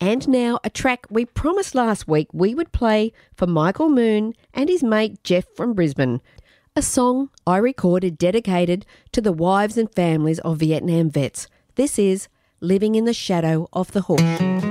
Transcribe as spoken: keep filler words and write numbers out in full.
And now a track we promised last week we would play for Michael Moon and his mate Jeff from Brisbane. A song I recorded dedicated to the wives and families of Vietnam vets. This is Living in the Shadow of the Hood.